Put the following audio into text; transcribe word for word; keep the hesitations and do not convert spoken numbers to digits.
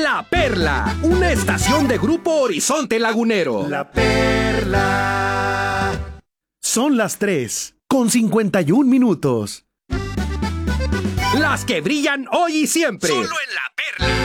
La Perla, una estación de Grupo Horizonte Lagunero. La Perla. Son las tres con cincuenta y un minutos. Las que brillan hoy y siempre. Solo en La Perla.